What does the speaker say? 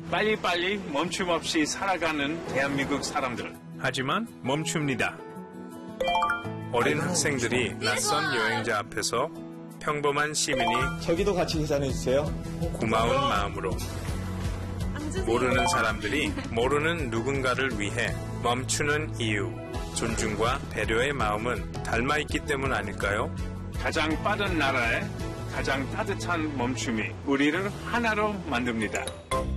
빨리빨리 멈춤 없이 살아가는 대한민국 사람들. 하지만 멈춥니다. 어린 학생들이 낯선 여행자 앞에서 평범한 시민이 저기도 같이 인사해주세요. 고마운 마음으로 모르는 사람들이 모르는 누군가를 위해 멈추는 이유, 존중과 배려의 마음은 닮아있기 때문 아닐까요? 가장 빠른 나라에 가장 따뜻한 멈춤이 우리를 하나로 만듭니다.